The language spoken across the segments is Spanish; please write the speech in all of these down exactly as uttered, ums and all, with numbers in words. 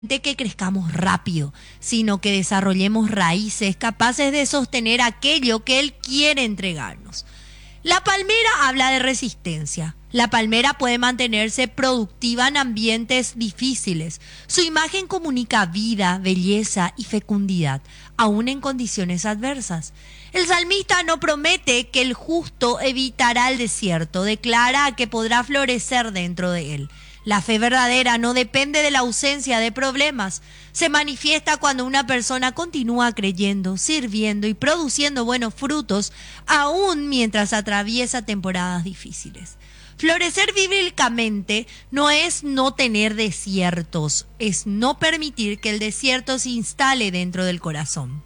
de que crezcamos rápido, sino que desarrollemos raíces capaces de sostener aquello que Él quiere entregarnos. La palmera habla de resistencia. La palmera puede mantenerse productiva en ambientes difíciles. Su imagen comunica vida, belleza y fecundidad, aún en condiciones adversas. El salmista no promete que el justo evitará el desierto, declara que podrá florecer dentro de él. La fe verdadera no depende de la ausencia de problemas. Se manifiesta cuando una persona continúa creyendo, sirviendo y produciendo buenos frutos, aún mientras atraviesa temporadas difíciles. Florecer bíblicamente no es no tener desiertos, es no permitir que el desierto se instale dentro del corazón.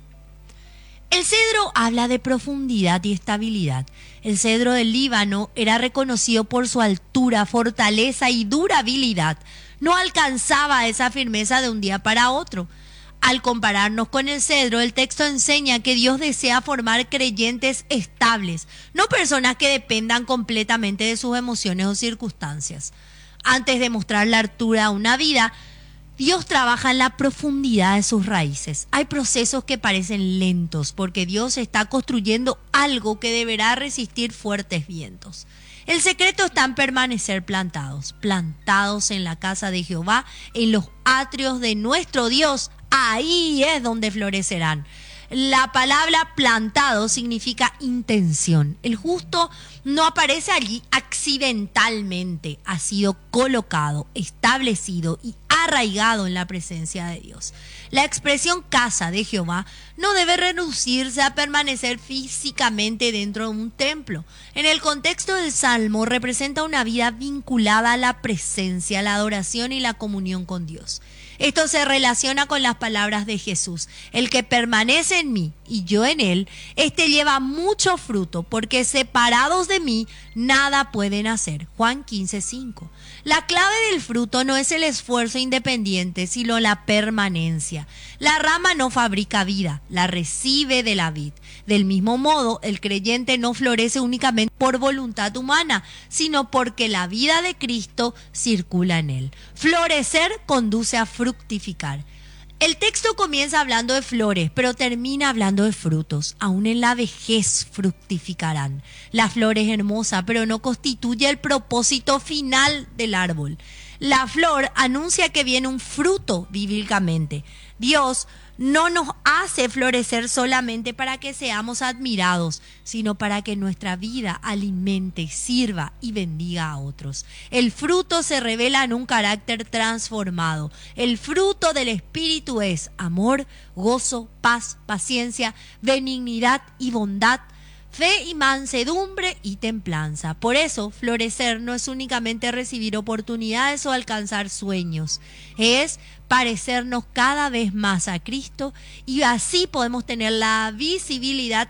El cedro habla de profundidad y estabilidad. El cedro del Líbano era reconocido por su altura, fortaleza y durabilidad. No alcanzaba esa firmeza de un día para otro. Al compararnos con el cedro, el texto enseña que Dios desea formar creyentes estables, no personas que dependan completamente de sus emociones o circunstancias. Antes de mostrar la altura a una vida, Dios trabaja en la profundidad de sus raíces. Hay procesos que parecen lentos porque Dios está construyendo algo que deberá resistir fuertes vientos. El secreto está en permanecer plantados, plantados en la casa de Jehová, en los atrios de nuestro Dios. Ahí es donde florecerán. La palabra plantado significa intención. El justo no aparece allí accidentalmente, ha sido colocado, establecido y arraigado en la presencia de Dios. La expresión casa de Jehová no debe reducirse a permanecer físicamente dentro de un templo. En el contexto del Salmo representa una vida vinculada a la presencia, la adoración y la comunión con Dios. Esto se relaciona con las palabras de Jesús. El que permanece en mí y yo en él, este lleva mucho fruto, porque separados de mí nada pueden hacer. Juan quince cinco. La clave del fruto no es el esfuerzo independiente, sino la permanencia. La rama no fabrica vida, la recibe de la vid. Del mismo modo, el creyente no florece únicamente por voluntad humana, sino porque la vida de Cristo circula en él. Florecer conduce a fructificar. El texto comienza hablando de flores, pero termina hablando de frutos. Aún en la vejez fructificarán. La flor es hermosa, pero no constituye el propósito final del árbol. La flor anuncia que viene un fruto bíblicamente. Dios no nos hace florecer solamente para que seamos admirados, sino para que nuestra vida alimente, sirva y bendiga a otros. El fruto se revela en un carácter transformado. El fruto del Espíritu es amor, gozo, paz, paciencia, benignidad y bondad, fe y mansedumbre y templanza. Por eso, florecer no es únicamente recibir oportunidades o alcanzar sueños, es parecernos cada vez más a Cristo, y así podemos tener la visibilidad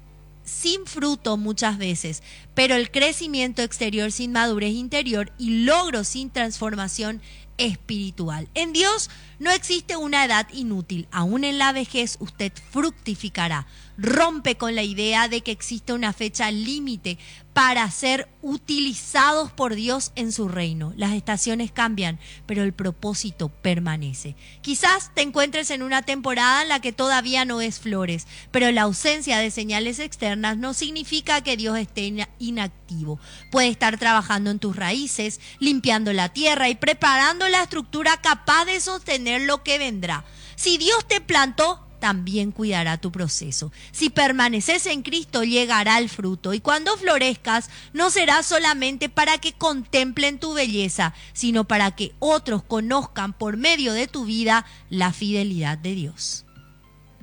sin fruto muchas veces, pero el crecimiento exterior sin madurez interior y logro sin transformación espiritual. En Dios no existe una edad inútil. Aún en la vejez usted fructificará. Rompe con la idea de que existe una fecha límite para ser utilizados por Dios en su reino. Las estaciones cambian, pero el propósito permanece. Quizás te encuentres en una temporada en la que todavía no ves flores, pero la ausencia de señales externas no significa que Dios esté inactivo. Puede estar trabajando en tus raíces, limpiando la tierra y preparando la estructura capaz de sostener lo que vendrá. Si Dios te plantó, también cuidará tu proceso. Si permaneces en Cristo, llegará el fruto. Y cuando florezcas, no será solamente para que contemplen tu belleza, sino para que otros conozcan por medio de tu vida la fidelidad de Dios.